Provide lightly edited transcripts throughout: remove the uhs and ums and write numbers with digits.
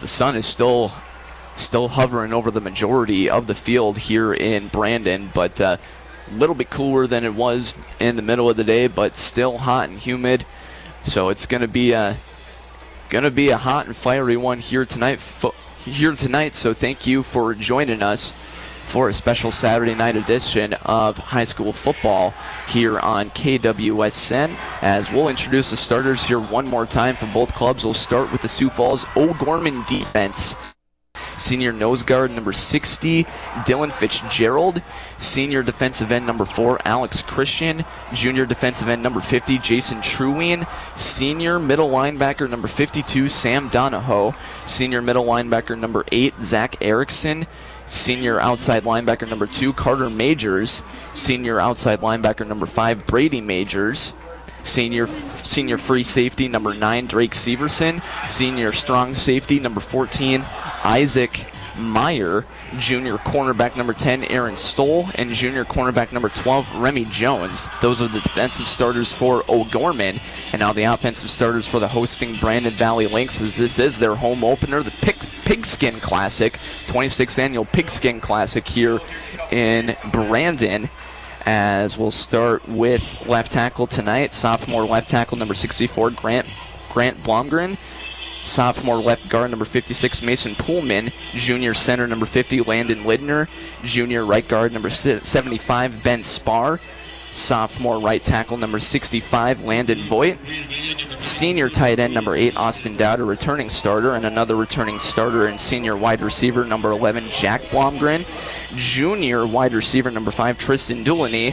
the sun is still hovering over the majority of the field here in Brandon, but a little bit cooler than it was in the middle of the day, but still hot and humid. So it's going to be a hot and fiery one here tonight. So thank you for joining us for a special Saturday night edition of high school football here on KWSN. As we'll introduce the starters here one more time for both clubs. We'll start with the Sioux Falls O'Gorman defense. Senior nose guard number 60, Dylan Fitzgerald. Senior defensive end number 4, Alex Christian. Junior defensive end number 50, Jason Truween. Senior middle linebacker number 52, Sam Donahoe. Senior middle linebacker number 8, Zach Erickson. Senior outside linebacker number 2, Carter Majors. Senior outside linebacker number 5, Brady Majors. Senior free safety number 9, Drake Severson. Senior strong safety number 14, Isaac Meyer. Junior cornerback number 10, Aaron Stoll. And junior cornerback number 12, Remy Jones. Those are the defensive starters for O'Gorman. And now the offensive starters for the hosting Brandon Valley Lynx, as this is their home opener, the Pigskin Classic, 26th annual Pigskin Classic here in Brandon. As we'll start with left tackle tonight, sophomore left tackle number 64, Grant Blomgren. Sophomore left guard number 56, Mason Pullman. Junior center number 50, Landon Lidner. Junior right guard number 75, Ben Spar. Sophomore right tackle number 65, Landon Voigt. Senior tight end number 8, Austin Dowd, a returning starter, and another returning starter and senior wide receiver number 11, Jack Blomgren. Junior wide receiver number 5, Tristan Dulany.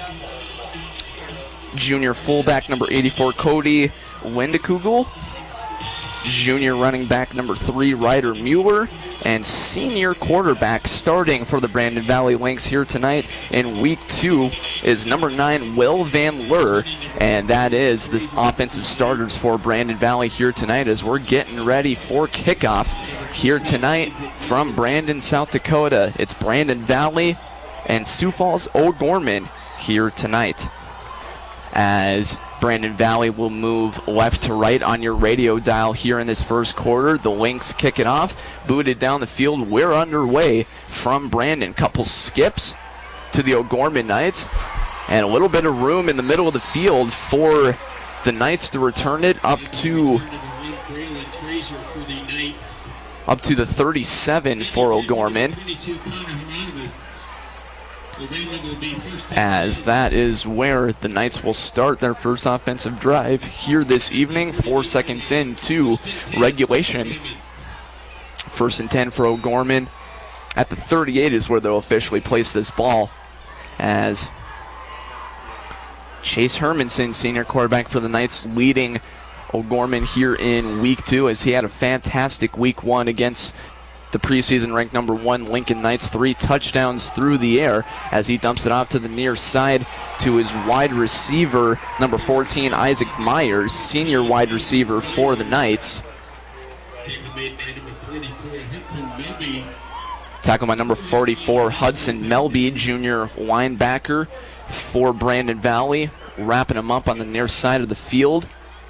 Junior fullback number 84, Cody Lindekugel. Junior running back number 3, Ryder Mueller. And senior quarterback starting for the Brandon Valley Lynx here tonight in week 2 is number 9, Will Van Leur. And that is the offensive starters for Brandon Valley here tonight as we're getting ready for kickoff here tonight from Brandon, South Dakota. It's Brandon Valley and Sioux Falls O'Gorman here tonight. As Brandon Valley will move left to right on your radio dial here in this first quarter. The Lynx kick it off, booted down the field. We're underway from Brandon. Couple skips to the O'Gorman Knights, and a little bit of room in the middle of the field for the Knights to return it up to the 37 for O'Gorman. As that is where the Knights will start their first offensive drive here this evening, 4 seconds into regulation. 1st and 10 for O'Gorman. At the 38 is where they'll officially place this ball, as Chase Hermanson, senior quarterback for the Knights, leading O'Gorman here in week 2, as he had a fantastic week 1 against the preseason ranked number 1 Lincoln Knights. 3 touchdowns through the air as he dumps it off to the near side to his wide receiver, number 14, Isaac Myers, senior wide receiver for the Knights. Tackle by number 44, Hudson Melby, junior linebacker for Brandon Valley, wrapping him up on the near side of the field.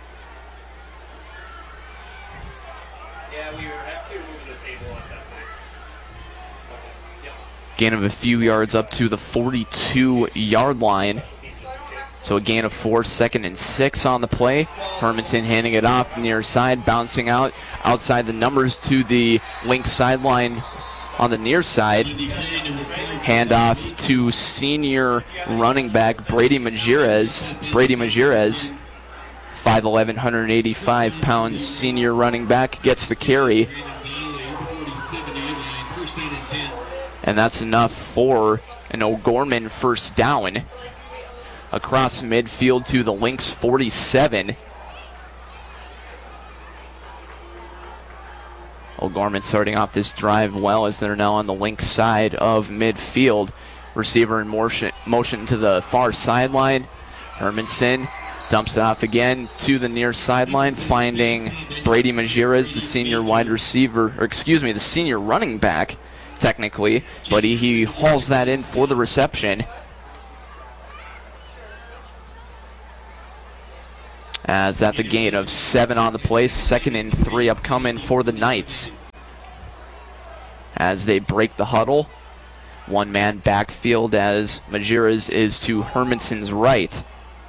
Gain of a few yards up to the 42-yard line. So a gain of 4, 2nd and 6 on the play. Hermanson handing it off near side, bouncing out outside the numbers to the Lynx sideline on the near side. Handoff to senior running back Brady Majerez. 5'11", 185 senior running back gets the carry. And that's enough for an O'Gorman first down. Across midfield to the Lynx 47. O'Gorman starting off this drive well as they're now on the Lynx side of midfield. Receiver in motion to the far sideline. Hermanson dumps it off again to the near sideline, finding Brady Majerez, the senior the senior running back, technically, but he hauls that in for the reception. As that's a gain of 7 on the play. 2nd and 3 upcoming for the Knights. as they break the huddle. One-man backfield as Majerus is to Hermanson's right.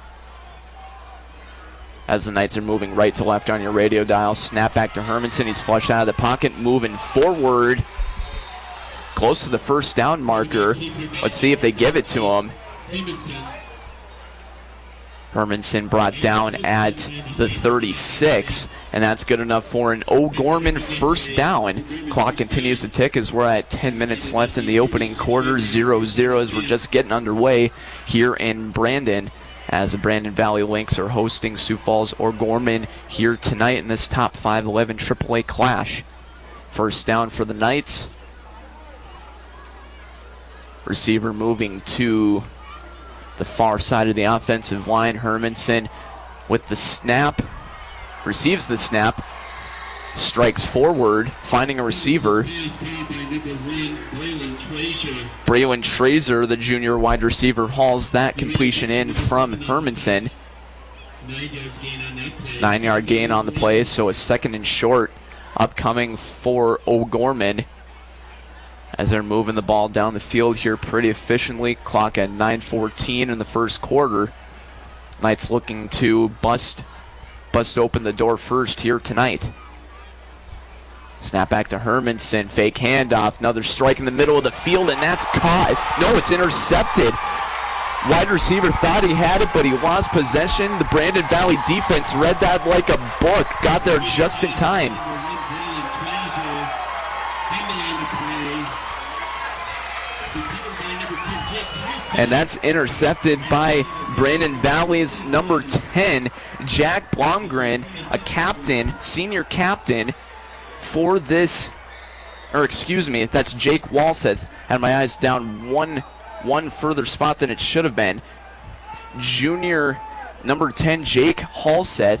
As the Knights are moving right to left on your radio dial. Snap back to Hermanson. He's flushed out of the pocket, moving forward. Close to the first down marker. Let's see if they give it to him. Hermanson brought down at the 36, and that's good enough for an O'Gorman first down. Clock continues to tick as we're at 10 minutes left in the opening quarter. 0-0 as we're just getting underway here in Brandon, as the Brandon Valley Lynx are hosting Sioux Falls O'Gorman here tonight in this top 5-11 AAA clash. First down for the Knights. Receiver moving to the far side of the offensive line. Hermanson with the snap, receives the snap, strikes forward, finding a receiver. Braylon Trazer, the junior wide receiver, hauls that completion in from Hermanson. 9-yard gain on the play, so a second and short upcoming for O'Gorman, as they're moving the ball down the field here pretty efficiently. Clock at 9:14 in the first quarter. Knights looking to bust open the door first here tonight. Snap back to Hermanson, fake handoff, another strike in the middle of the field, and that's caught. No, it's intercepted. Wide receiver thought he had it, but he lost possession. The Brandon Valley defense read that like a book, got there just in time. And that's intercepted by Brandon Valley's number 10, Jack Blomgren, a captain, senior captain for this, or excuse me, that's Jake Walseth. Had my eyes down one further spot than it should have been. Junior number 10, Jake Halseth,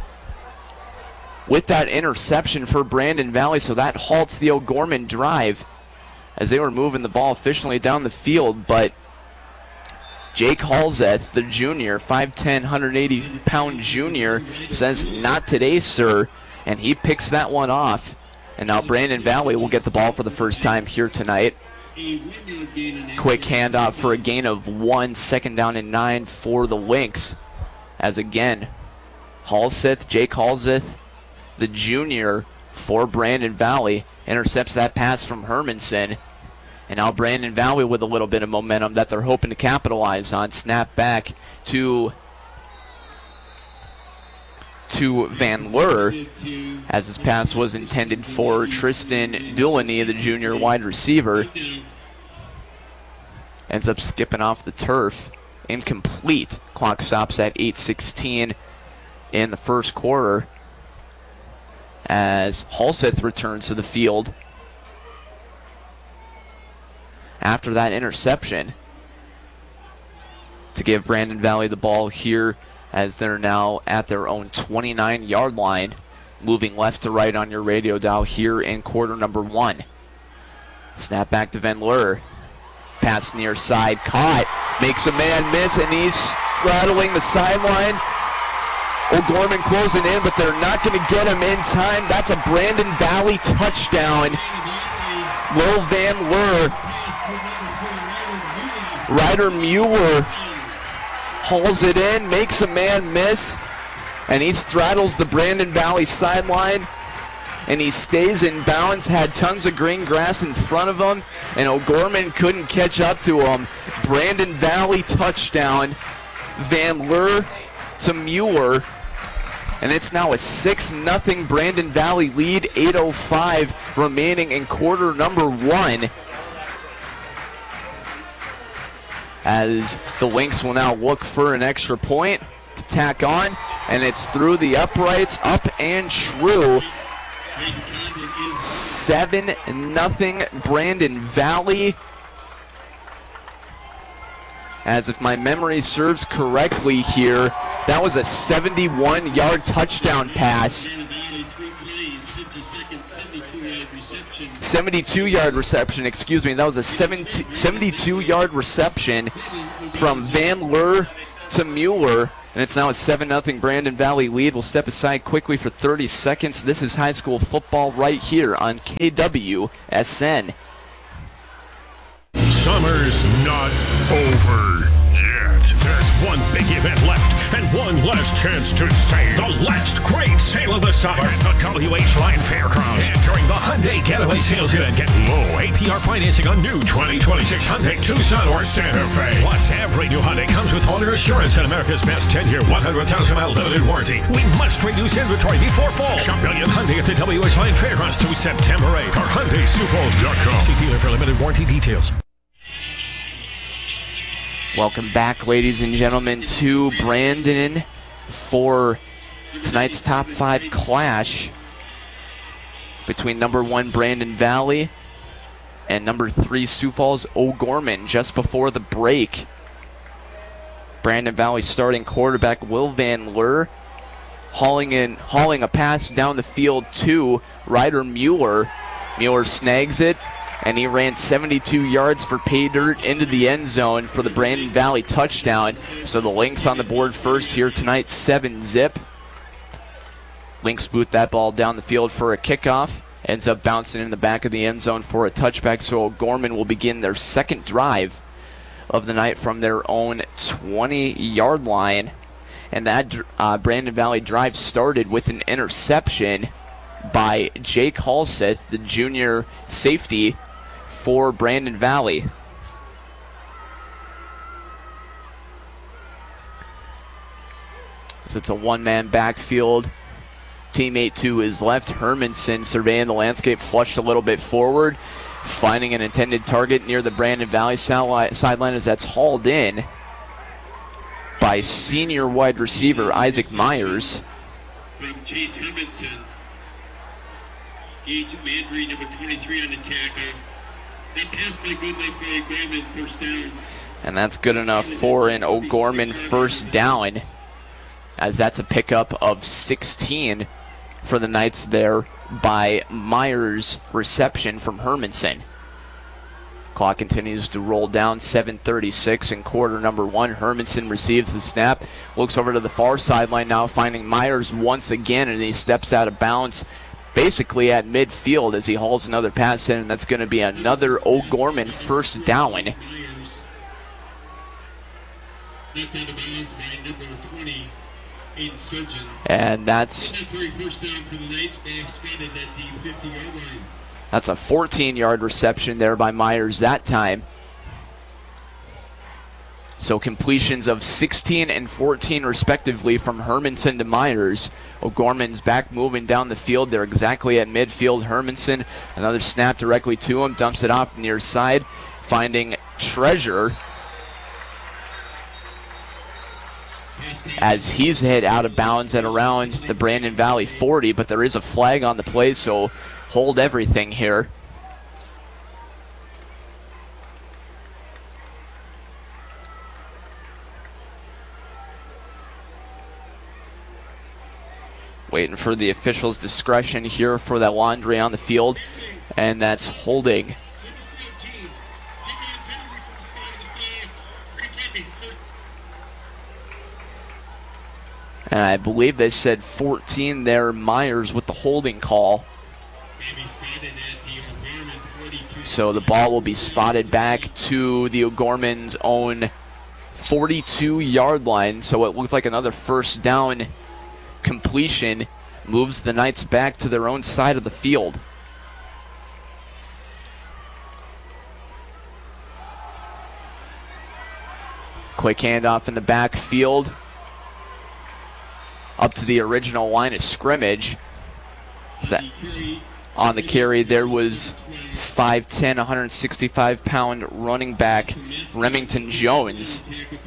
with that interception for Brandon Valley, so that halts the O'Gorman drive as they were moving the ball efficiently down the field, but Jake Halseth, the junior, 5'10", 180-pound junior, says, "Not today, sir," and he picks that one off. And now Brandon Valley will get the ball for the first time here tonight. Quick handoff for a gain of 1, second down and 9 for the Lynx. As again, Jake Halseth, the junior for Brandon Valley, intercepts that pass from Hermanson. And now Brandon Valley with a little bit of momentum that they're hoping to capitalize on. Snap back to Van Leur, as this pass was intended for Tristan Dulany, the junior wide receiver. Ends up skipping off the turf. Incomplete. Clock stops at 8:16 in the first quarter as Halseth returns to the field after that interception to give Brandon Valley the ball here, as they're now at their own 29-yard line, moving left to right on your radio dial here in quarter number 1. Snap back to Van Leur. Pass near side, caught, makes a man miss, and he's straddling the sideline. O'Gorman closing in, but they're not going to get him in time. That's a Brandon Valley touchdown. Will Van Leur, Ryder Mueller hauls it in, makes a man miss, and he straddles the Brandon Valley sideline, and he stays in bounds. Had tons of green grass in front of him, and O'Gorman couldn't catch up to him. Brandon Valley touchdown. Van Leur to Mueller, and it's now a 6-0 Brandon Valley lead. 8:05 remaining in quarter number 1. As the Lynx will now look for an extra point to tack on, and it's through the uprights, up and true. 7-0 Brandon Valley. As if my memory serves correctly here, that was a 71-yard touchdown pass. 72-yard reception, excuse me. That was a 72-yard reception from Van Leur to Mueller. And it's now a 7-0 Brandon Valley lead. We'll step aside quickly for 30 seconds. This is high school football right here on KWSN. Summer's not over yet. There's one big event left and one last chance to save. The last great sale of the summer at the WH Line Fairgrounds. And during the Hyundai Getaway Sales Event, get low APR financing on new 2026 Hyundai Tucson or Santa Fe. Plus, every new Hyundai comes with owner assurance and America's best 10-year, 100,000-mile limited warranty. We must reduce inventory before fall. Shop Million Hyundai at the WH Line Fairgrounds through September 8 or HyundaiSiouxFalls.com. See dealer for limited warranty details. Welcome back, ladies and gentlemen, to Brandon for tonight's top 5 clash between number 1 Brandon Valley and number 3 Sioux Falls O'Gorman. Just before the break, Brandon Valley starting quarterback Will Van Leur hauling a pass down the field to Ryder Mueller. Mueller snags it, and he ran 72 yards for pay dirt into the end zone for the Brandon Valley touchdown. So the Lynx on the board first here tonight, 7-zip. Lynx boot that ball down the field for a kickoff. Ends up bouncing in the back of the end zone for a touchback. So O'Gorman will begin their second drive of the night from their own 20-yard line. And that Brandon Valley drive started with an interception by Jake Halseth, the junior safety for Brandon Valley. So it's a one-man backfield. Teammate to his left, Hermanson, surveying the landscape, flushed a little bit forward, finding an intended target near the Brandon Valley sideline as that's hauled in by senior wide receiver Isaac Myers. From Chase Hermanson. Gage Mandry, number 23 on the tackle. That pass by Goodlake by O'Gorman, first down. And that's good enough for an O'Gorman first down, as that's a pickup of 16 for the Knights there by Myers' reception from Hermanson. Clock continues to roll down, 7:36 in quarter number 1. Hermanson receives the snap, looks over to the far sideline now, finding Myers once again, and he steps out of bounds basically at midfield as he hauls another pass in, and that's going to be another O'Gorman first down. Myers. Knocked out of bounds by number 20, Aiden Sturgeon. And that's Temporary first down for the Knights, back spotted at the 50-yard line. That's a 14-yard reception there by Myers that time. So completions of 16 and 14 respectively from Hermanson to Myers. O'Gorman's back moving down the field. They're exactly at midfield. Hermanson, another snap directly to him, dumps it off near side, finding Treasure as he's hit out of bounds at around the Brandon Valley 40, but there is a flag on the play, so hold everything here. Waiting for the official's discretion here for that laundry on the field, and that's holding. And I believe they said 14 there, Myers with the holding call. So the ball will be spotted back to the O'Gorman's own 42-yard line. So it looks like another first down completion moves the Knights back to their own side of the field. Quick handoff in the backfield up to the original line of scrimmage. On the carry, there was 5'10", 165-pound running back Remington Jones,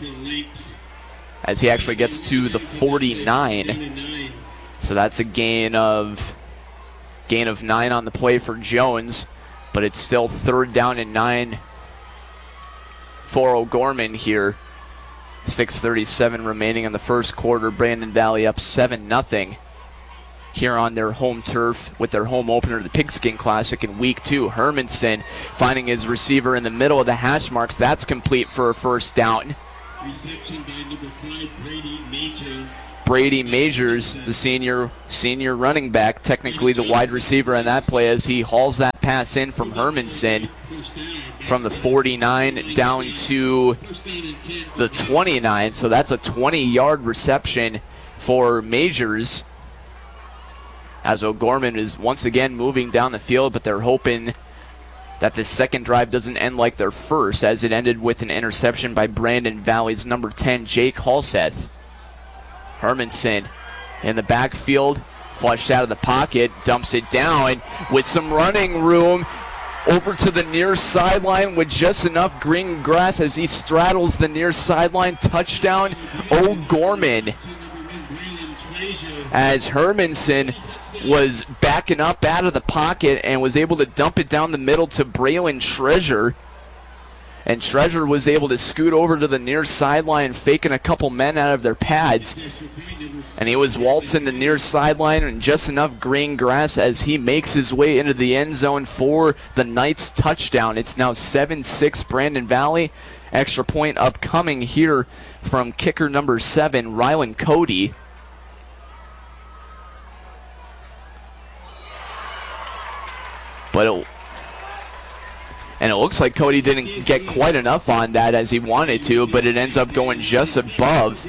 as he actually gets to the 49. So that's a gain of 9 on the play for Jones, but it's still 3rd down and 9 for O'Gorman here. 6:37 remaining in the first quarter. Brandon Valley up 7-0 here on their home turf with their home opener, the Pigskin Classic in Week 2. Hermanson finding his receiver in the middle of the hash marks. That's complete for a first down. Reception by number 5, Brady Major. Brady Majors, the senior running back, technically the wide receiver in that play, as he hauls that pass in from Hermanson from the 49 down to the 29. So that's a 20-yard reception for Majors, as O'Gorman is once again moving down the field, but they're hoping that this second drive doesn't end like their first, as it ended with an interception by Brandon Valley's number 10, Jake Halseth. Hermanson in the backfield, flushed out of the pocket, dumps it down with some running room over to the near sideline with just enough green grass as he straddles the near sideline. Touchdown, O'Gorman, as Hermanson was backing up out of the pocket and was able to dump it down the middle to Braylon Treasure. And Treasure was able to scoot over to the near sideline, faking a couple men out of their pads. And he was waltzing the near sideline and just enough green grass as he makes his way into the end zone for the Knights touchdown. It's now 7-6 Brandon Valley. Extra point upcoming here from kicker number 7, Rylan Cody. And it looks like Cody didn't get quite enough on that as he wanted to, but it ends up going just above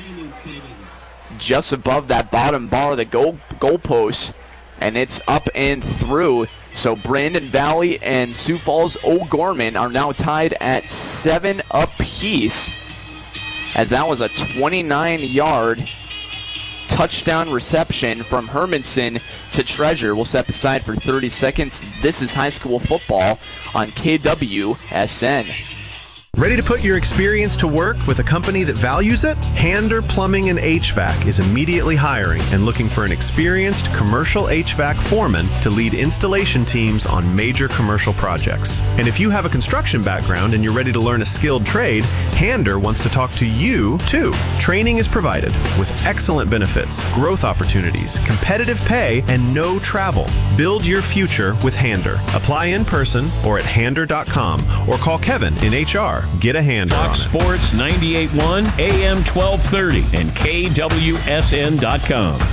that bottom bar of the goalpost, and it's up and through. So Brandon Valley and Sioux Falls O'Gorman are now tied at 7 apiece, as that was a 29-yard touchdown reception from Hermanson to Treasure. We'll step aside for 30 seconds. This is high school football on KWSN. Ready to put your experience to work with a company that values it? Hander Plumbing and HVAC is immediately hiring and looking for an experienced commercial HVAC foreman to lead installation teams on major commercial projects. And if you have a construction background and you're ready to learn a skilled trade, Hander wants to talk to you too. Training is provided with excellent benefits, growth opportunities, competitive pay, and no travel. Build your future with Hander. Apply in person or at hander.com or call Kevin in HR. Get a hand on it. Fox Sports 98.1, AM 1230, and KWSN.com.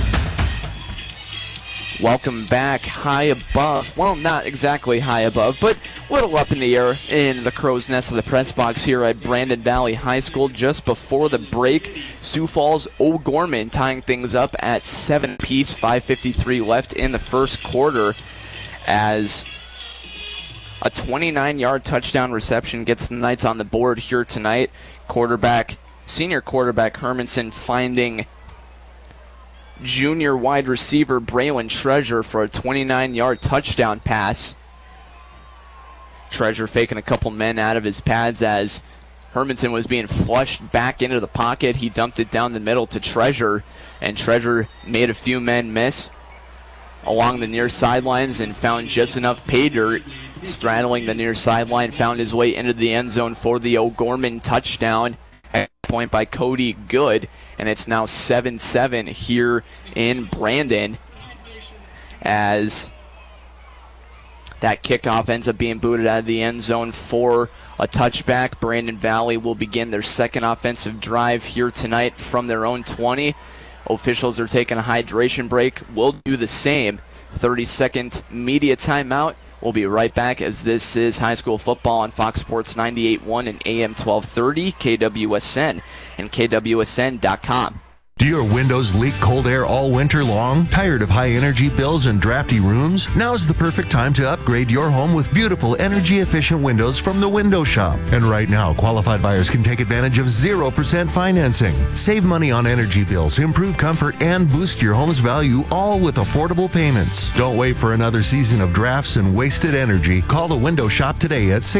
Welcome back. High above, well, not exactly high above, but a little up in the air in the crow's nest of the press box here at Brandon Valley High School. Just before the break, Sioux Falls O'Gorman tying things up at 7 apiece, 5:53 left in the first quarter, as a 29-yard touchdown reception gets the Knights on the board here tonight. Senior quarterback Hermanson finding junior wide receiver Braylon Treasure for a 29-yard touchdown pass. Treasure faking a couple men out of his pads as Hermanson was being flushed back into the pocket. He dumped it down the middle to Treasure, and Treasure made a few men miss along the near sidelines and found just enough pay dirt. Straddling the near sideline, found his way into the end zone for the O'Gorman touchdown. Point by Cody Good, and it's now 7-7 here in Brandon, as that kickoff ends up being booted out of the end zone for a touchback. Brandon Valley will begin their second offensive drive here tonight from their own 20. Officials are taking a hydration break. We'll do the same. 30-second media timeout. We'll be right back, as this is high school football on Fox Sports 98.1 and AM 1230, KWSN, and KWSN.com. Do your windows leak cold air all winter long? Tired of high energy bills and drafty rooms? Now's the perfect time to upgrade your home with beautiful energy efficient windows from the Window Shop. And right now, qualified buyers can take advantage of 0% financing. Save money on energy bills, improve comfort, and boost your home's value, all with affordable payments. Don't wait for another season of drafts and wasted energy. Call the Window Shop today at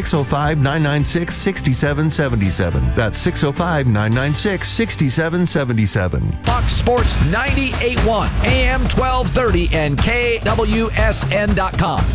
605-996-6777. That's 605-996-6777. Fox Sports 98.1, AM 1230, and KWSN.com.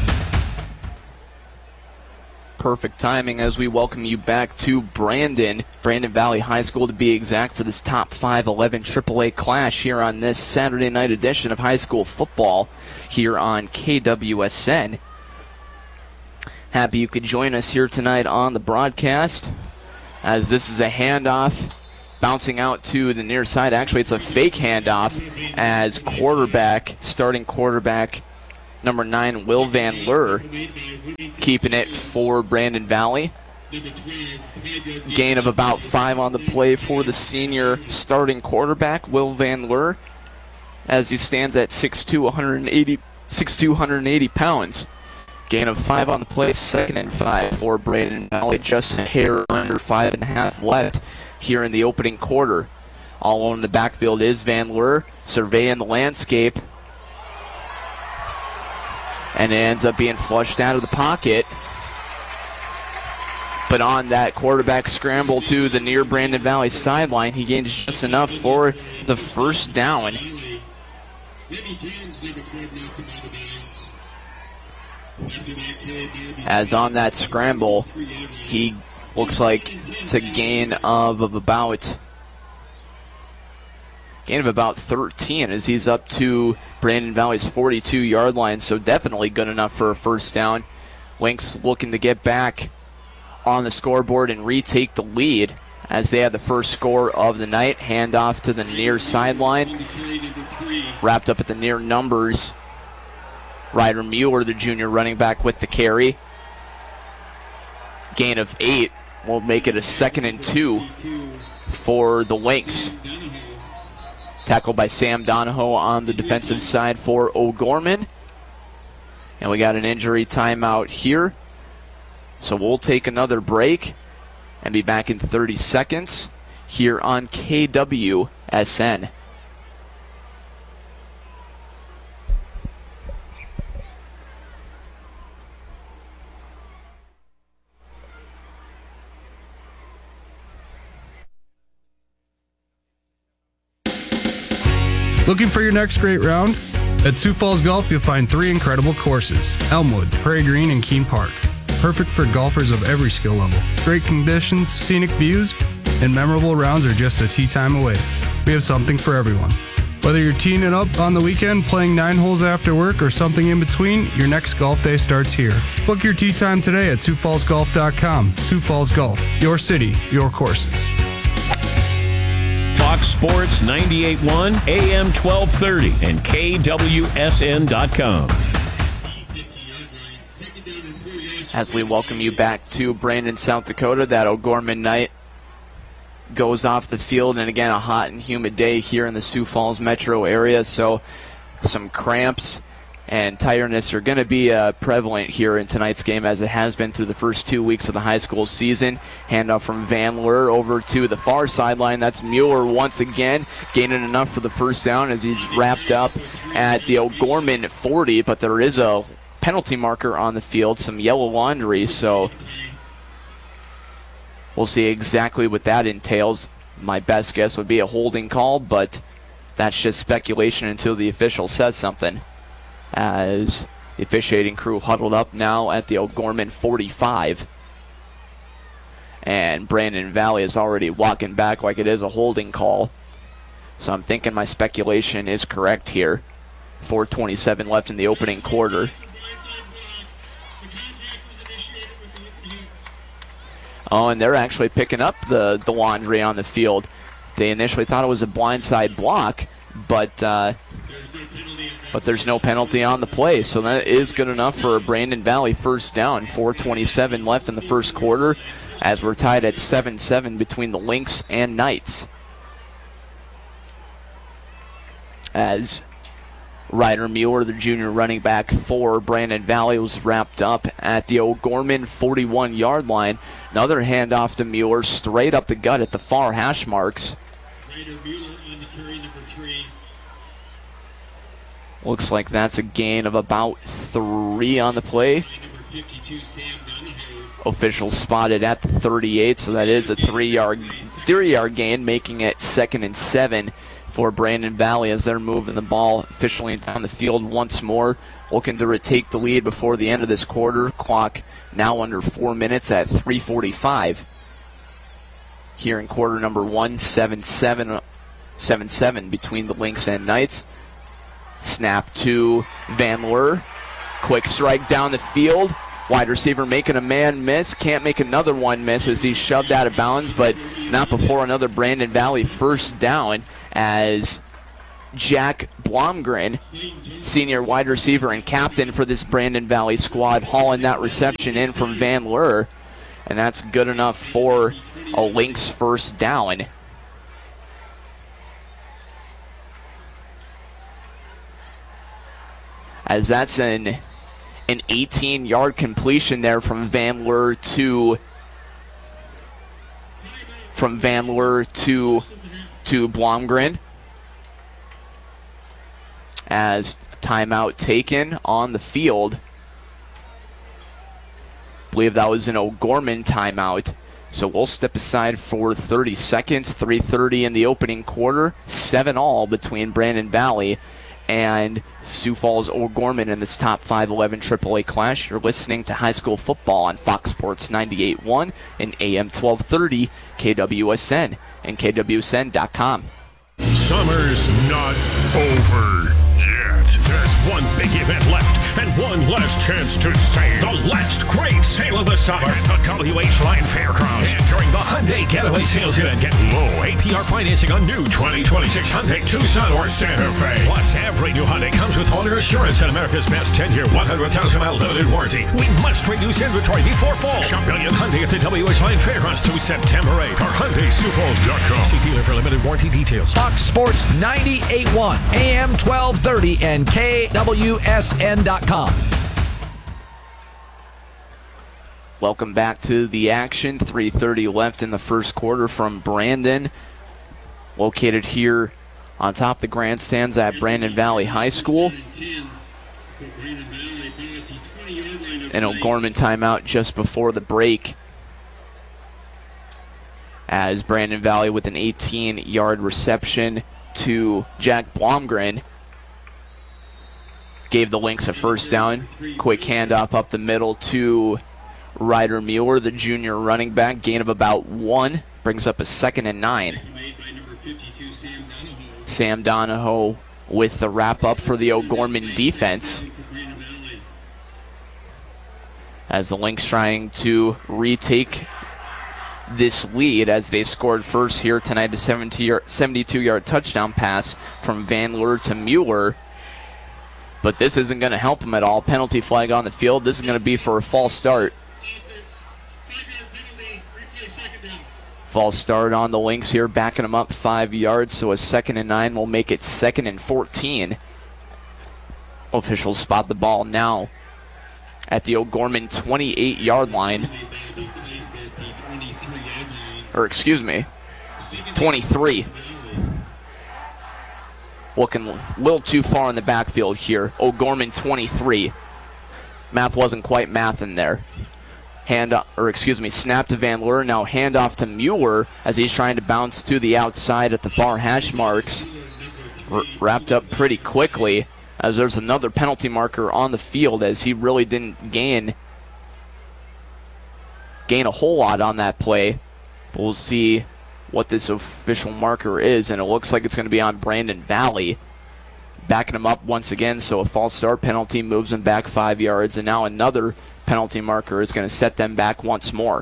Perfect timing as we welcome you back to Brandon Valley High School to be exact, for this top 5-11 AAA clash here on this Saturday night edition of high school football here on KWSN. Happy you could join us here tonight on the broadcast, as this is a handoff bouncing out to the near side. Actually, it's a fake handoff as starting quarterback, number 9, Will Van Leur, keeping it for Brandon Valley. Gain of about 5 on the play for the senior starting quarterback, Will Van Leur, as he stands at 6'2", 180 pounds. Gain of 5 on the play, 2nd and 5 for Brandon Valley. Just a hair under 5.5 left here in the opening quarter. All alone in the backfield is Van Leur, surveying the landscape. And it ends up being flushed out of the pocket. But on that quarterback scramble to the near Brandon Valley sideline, he gains just enough for the first down. As on that scramble, he looks like it's a gain of about 13 as he's up to Brandon Valley's 42-yard line, so definitely good enough for a first down. Lynx looking to get back on the scoreboard and retake the lead as they have the first score of the night. Handoff to the near sideline. Wrapped up at the near numbers. Ryder Mueller, the junior running back, with the carry. Gain of 8 will make it a 2nd and 2 for the Lynx. Tackled by Sam Donahoe on the defensive side for O'Gorman. And we got an injury timeout here. So we'll take another break and be back in 30 seconds here on KWSN. Looking for your next great round? At Sioux Falls Golf, you'll find 3 incredible courses: Elmwood, Prairie Green, and Keene Park. Perfect for golfers of every skill level. Great conditions, scenic views, and memorable rounds are just a tee time away. We have something for everyone. Whether you're teeing it up on the weekend, playing 9 holes after work, or something in between, your next golf day starts here. Book your tee time today at SiouxFallsGolf.com. Sioux Falls Golf, your city, your courses. Fox Sports 98.1, AM 1230, and KWSN.com. As we welcome you back to Brandon, South Dakota, that O'Gorman night goes off the field, and again, a hot and humid day here in the Sioux Falls metro area, so some cramps and tiredness are going to be prevalent here in tonight's game, as it has been through the first 2 weeks of the high school season. Handoff from Van Leur over to the far sideline. That's Mueller once again, gaining enough for the first down as he's wrapped up at the O'Gorman 40, but there is a penalty marker on the field, some yellow laundry, so we'll see exactly what that entails. My best guess would be a holding call, but that's just speculation until the official says something, as the officiating crew huddled up now at the O'Gorman 45. And Brandon Valley is already walking back like it is a holding call. So I'm thinking my speculation is correct here. 4:27 left in the opening quarter. Oh, and they're actually picking up the laundry on the field. They initially thought it was a blindside block, but there's no penalty on the play, so that is good enough for a Brandon Valley first down. 4:27 left in the first quarter, as we're tied at 7-7 between the Lynx and Knights. As Ryder Mueller, the junior running back for Brandon Valley, was wrapped up at the O'Gorman 41-yard line. Another handoff to Mueller, straight up the gut at the far hash marks. Ryder Mueller on the carry, number 3. Looks like that's a gain of about 3 on the play. Number 52, Sam Donahoe. Officials spotted at the 38, so that is a 3-yard gain, making it 2nd and 7 for Brandon Valley as they're moving the ball officially down the field once more, looking to retake the lead before the end of this quarter. Clock now under 4 minutes at 3:45. Here in quarter number 1, 7-7 between the Lynx and Knights. Snap to Van Leur. Quick strike down the field. Wide receiver making a man miss. Can't make another one miss as he's shoved out of bounds, but not before another Brandon Valley first down as Jack Blomgren, senior wide receiver and captain for this Brandon Valley squad, hauling that reception in from Van Leur. And that's good enough for a Lynx first down. As that's an 18-yard completion there from Van Leur to Blomgren. As timeout taken on the field. I believe that was an O'Gorman timeout. So we'll step aside for 30 seconds. 3:30 in the opening quarter. 7-all between Brandon Valley and Sioux Falls O'Gorman in this top 5-11 AAA clash. You're listening to high school football on Fox Sports 98.1 and AM 1230 KWSN and KWSN.com. Summer's not over yet. There's one big event left and one last chance to save. The last great sale of the summer at the WH Line Fairgrounds. And during the Hyundai Getaway Sales Event, get low APR financing on new 2026 Hyundai Tucson or Santa Fe. Plus, every new Hyundai comes with owner assurance and America's best 10-year, 100,000-mile limited warranty. We must reduce inventory before fall. Shop Billion Hyundai at the WH Line Fairgrounds through September 8th or HyundaiSiouxFalls.com. See dealer for limited warranty details. Fox Sports 98.1, AM 1230, and KWSN.com. Welcome back to the action. 3:30 left in the first quarter from Brandon. Located here on top of the grandstands at Brandon Valley High School. An O'Gorman timeout just before the break. As Brandon Valley with an 18-yard reception to Jack Blomgren gave the Lynx a first down. Quick handoff up the middle to Ryder Mueller, the junior running back. Gain of about 1. Brings up a 2nd and 9. Sam Donahoe with the wrap-up for the O'Gorman defense. As the Lynx trying to retake this lead as they scored first here tonight, a 72-yard touchdown pass from Van Leur to Mueller. But this isn't going to help them at all. Penalty flag on the field. This is going to be for a false start. False start on the Lynx here, backing them up 5 yards, so a 2nd and 9 will make it 2nd and 14. Officials spot the ball now at the O'Gorman 28-yard line. Or excuse me, 23. Looking a little too far in the backfield here. O'Gorman 23. Math wasn't quite mathing there. Snap to Van Leur. Now handoff to Mueller as he's trying to bounce to the outside at the far hash marks. Wrapped up pretty quickly as there's another penalty marker on the field as he really didn't gain a whole lot on that play. But we'll see what this official marker is, and it looks like it's going to be on Brandon Valley. Backing him up once again, so a false start penalty moves him back 5 yards, and now another penalty marker is going to set them back once more.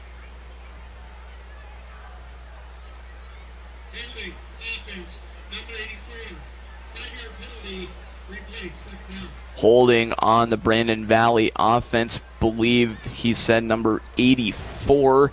Holding on the Brandon Valley offense, believe he said number 84.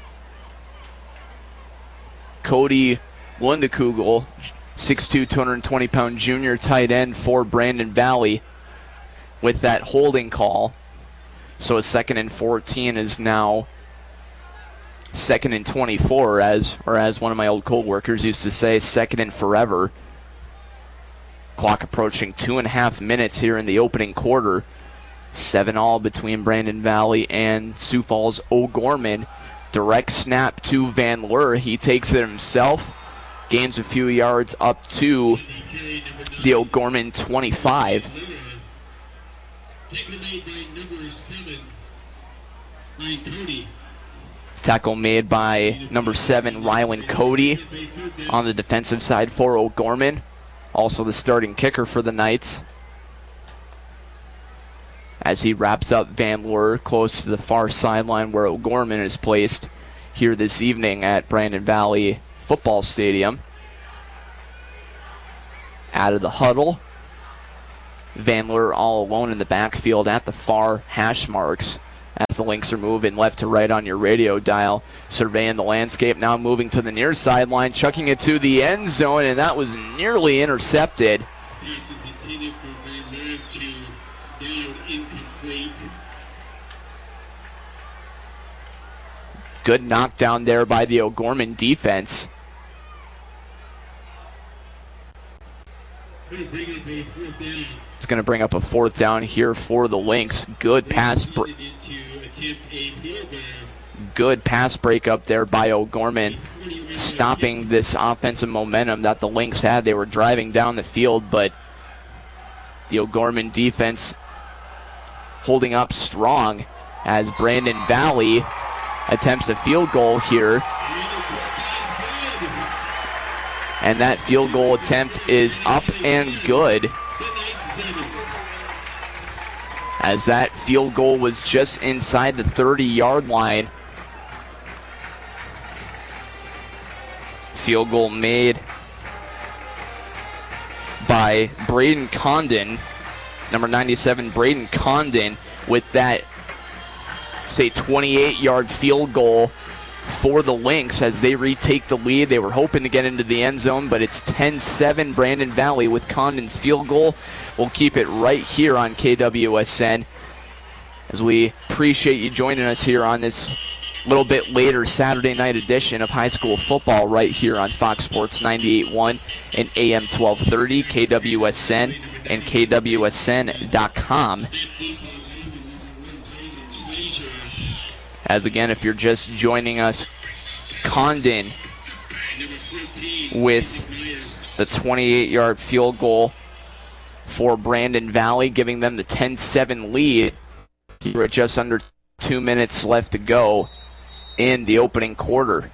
Cody Lundekugel, 6'2", 220-pound junior tight end for Brandon Valley with that holding call. So a 2nd and 14 is now 2nd and 24, as one of my old co-workers used to say, 2nd and forever. Clock approaching 2.5 minutes here in the opening quarter. 7-all between Brandon Valley and Sioux Falls O'Gorman. Direct snap to Van Leur. He takes it himself. Gains a few yards up to the O'Gorman 25. Tackle made by number 7, Rylan Cody, on the defensive side for O'Gorman. Also the starting kicker for the Knights. as he wraps up Van Loer close to the far sideline where O'Gorman is placed here this evening at Brandon Valley Football Stadium. Out of the huddle, Van Loer all alone in the backfield at the far hash marks as the Lynx are moving left to right on your radio dial, surveying the landscape, now moving to the near sideline, chucking it to the end zone, and that was nearly intercepted. This is intended for Van Loer to down incomplete. Good knockdown there by the O'Gorman defense. Going to bring up a fourth down. It's going to bring up a fourth down here for the Lynx. Good pass break up there by O'Gorman, stopping this offensive momentum that the Lynx had. They were driving down the field, but the O'Gorman defense holding up strong as Brandon Valley attempts a field goal here. And that field goal attempt is up and good, as that field goal was just inside the 30-yard line. Field goal made by Braden Condon, number 97, Braden Condon, with that, say, 28-yard field goal for the Lynx as they retake the lead. They were hoping to get into the end zone, but it's 10-7 Brandon Valley with Condon's field goal. We'll keep it right here on KWSN as we appreciate you joining us here on this little bit later Saturday night edition of high school football right here on Fox Sports 98.1 and AM 1230, KWSN and KWSN.com. As again, if you're just joining us, Condon with the 28-yard field goal for Brandon Valley, giving them the 10-7 lead. We're just under 2 minutes left to go in the opening quarter.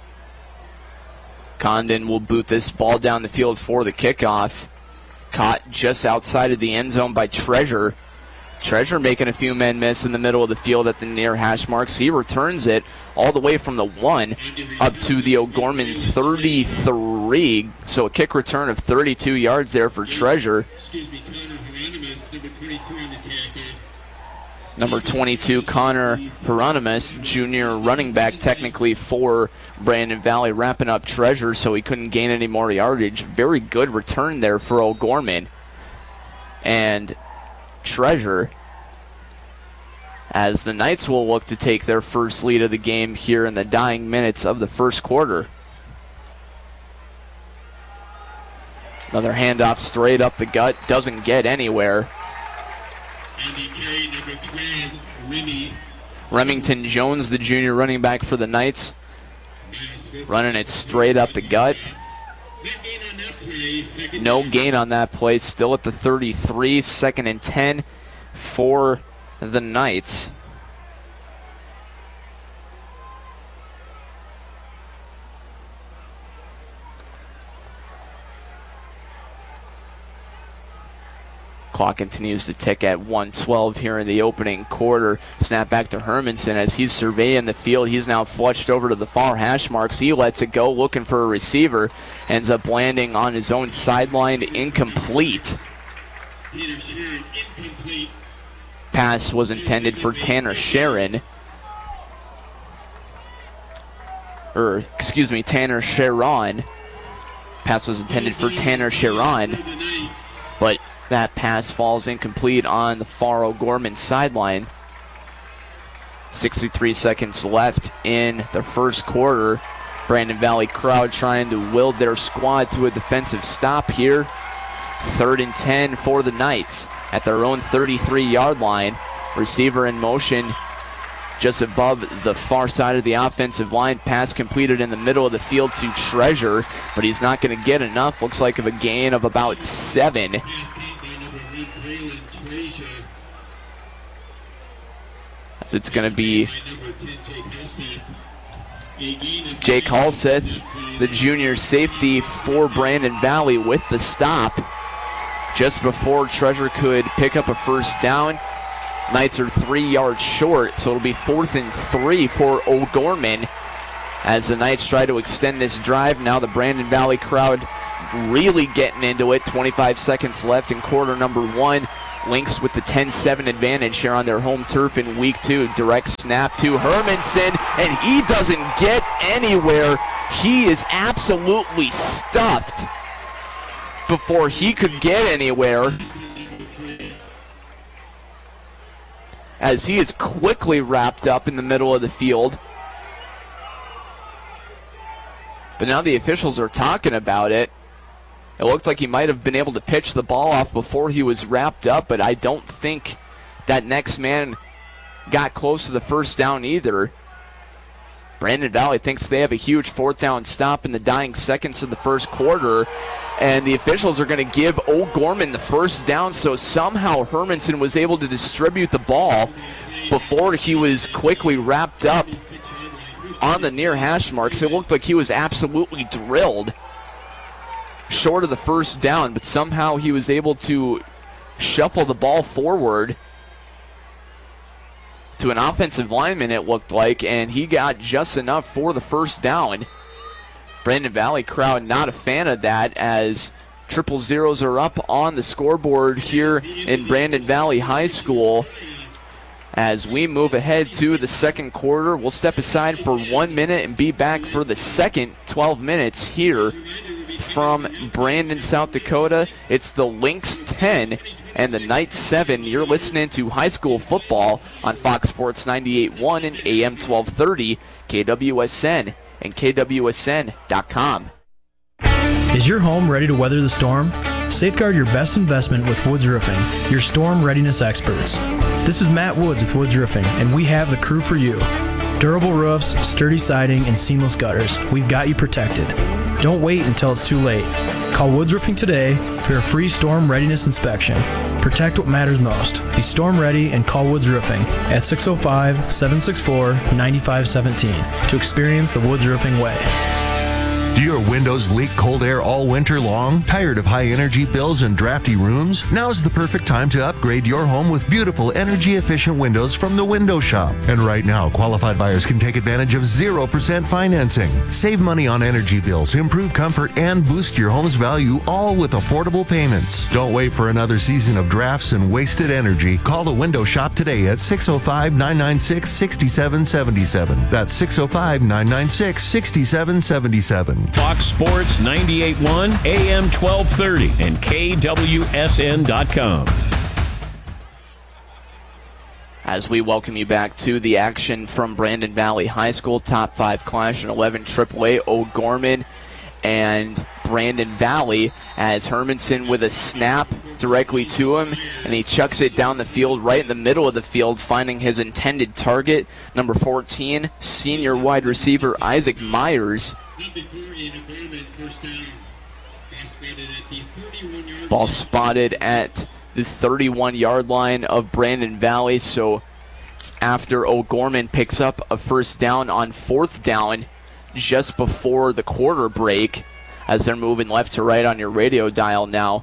Condon will boot this ball down the field for the kickoff. Caught just outside of the end zone by Treasure. Treasure making a few men miss in the middle of the field at the near hash marks. He returns it all the way from the 1 up to the O'Gorman 33. So a kick return of 32 yards there for Treasure. Number 22, Connor Hieronymus, junior running back technically for Brandon Valley, wrapping up Treasure so he couldn't gain any more yardage. Very good return there for O'Gorman. And Treasure, as the Knights will look to take their first lead of the game here in the dying minutes of the first quarter. Another handoff straight up the gut, doesn't get anywhere. And he carried number 12, Remington Jones, the junior running back for the Knights, running it straight up the gut. No gain on that play. Still at the 33, 2nd and 10 for the Knights. Clock continues to tick at 1:12 here in the opening quarter. Snap back to Hermanson as he's surveying the field. He's now flushed over to the far hash marks. He lets it go, looking for a receiver. Ends up landing on his own sideline, incomplete. Pass was intended for Tanner Sharon. Tanner Sharon. Pass was intended for Tanner Sharon, but that pass falls incomplete on the far O'Gorman sideline. 63 seconds left in the first quarter. Brandon Valley crowd trying to will their squad to a defensive stop here. 3rd and 10 for the Knights at their own 33-yard line. Receiver in motion just above the far side of the offensive line. Pass completed in the middle of the field to Treasure, but he's not going to get enough. Looks like a gain of about 7. So it's going to be Jake Halseth, the junior safety for Brandon Valley, with the stop just before Treasure could pick up a first down. Knights are 3 yards short, so it'll be 4th and 3 for O'Gorman as the Knights try to extend this drive. Now the Brandon Valley crowd really getting into it. 25 seconds left in quarter number 1. Lynx with the 10-7 advantage here on their home turf in week 2. Direct snap to Hermanson, and he doesn't get anywhere. He is absolutely stuffed before he could get anywhere, as he is quickly wrapped up in the middle of the field. But now the officials are talking about it. It looked like he might have been able to pitch the ball off before he was wrapped up, but I don't think that next man got close to the first down either. Brandon Valley thinks they have a huge 4th down stop in the dying seconds of the first quarter, and the officials are going to give O'Gorman the first down, so somehow Hermanson was able to distribute the ball before he was quickly wrapped up on the near hash marks. It looked like he was absolutely drilled short of the first down, but somehow he was able to shuffle the ball forward to an offensive lineman, it looked like, and he got just enough for the first down. Brandon Valley crowd not a fan of that, as 000s are up on the scoreboard here in Brandon Valley High School. As we move ahead to the second quarter, we'll step aside for 1 minute and be back for the second 12 minutes here from Brandon, South Dakota. It's the Lynx 10 and the Knights 7. You're listening to high school football on Fox Sports 98.1 and AM 1230, KWSN and KWSN.com. Is your home ready to weather the storm? Safeguard your best investment with Woods Roofing, your storm readiness experts. This is Matt Woods with Woods Roofing, and we have the crew for you. Durable roofs, sturdy siding, and seamless gutters. We've got you protected. Don't wait until it's too late. Call Woods Roofing today for a free storm readiness inspection. Protect what matters most. Be storm ready and call Woods Roofing at 605-764-9517 to experience the Woods Roofing way. Do your windows leak cold air all winter long? Tired of high energy bills and drafty rooms? Now's the perfect time to upgrade your home with beautiful energy efficient windows from the Window Shop. And right now, qualified buyers can take advantage of 0% financing. Save money on energy bills, improve comfort, and boost your home's value, all with affordable payments. Don't wait for another season of drafts and wasted energy. Call the Window Shop today at 605-996-6777. That's 605-996-6777. Fox Sports 98.1, AM 1230, and KWSN.com. As we welcome you back to the action from Brandon Valley High School, top 5 clash in 11 AAA, O'Gorman and Brandon Valley, as Hermanson with a snap directly to him, and he chucks it down the field, right in the middle of the field, finding his intended target, number 14, senior wide receiver Isaac Myers. Ball spotted at the 31-yard line of Brandon Valley, so after O'Gorman picks up a first down on 4th down just before the quarter break, as they're moving left to right on your radio dial now.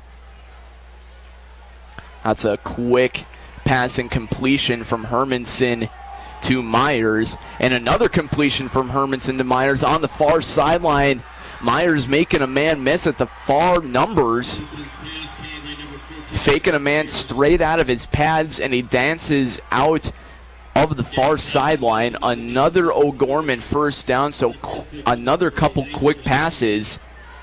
That's a quick passing completion from Hermanson to Myers, and another completion from Hermanson to Myers on the far sideline. Myers making a man miss at the far numbers, faking a man straight out of his pads, and he dances out of the far sideline. Another O'Gorman first down, so another couple quick passes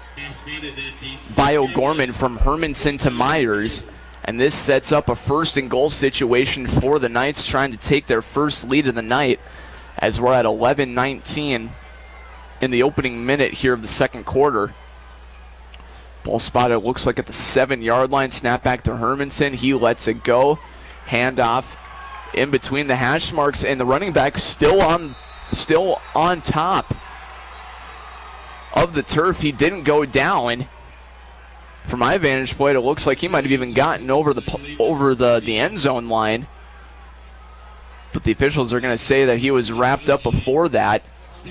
by O'Gorman from Hermanson to Myers. And this sets up a 1st and goal situation for the Knights, trying to take their first lead of the night, as we're at 11-19 in the opening minute here of the second quarter. Ball spotted, looks like at the 7-yard line. Snap back to Hermanson. He lets it go. Handoff in between the hash marks, and the running back still on top of the turf. He didn't go down. From my vantage point, it looks like he might have even gotten over the end zone line. But the officials are going to say that he was wrapped up before that.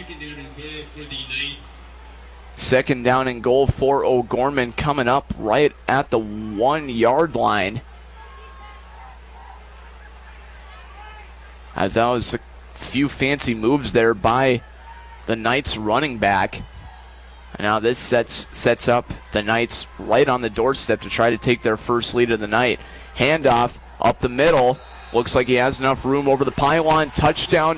Second down and goal for O'Gorman, coming up right at the 1-yard line. as that was a few fancy moves there by the Knights running back. And now this sets up the Knights right on the doorstep to try to take their first lead of the night. Handoff up the middle. Looks like he has enough room over the pylon. Touchdown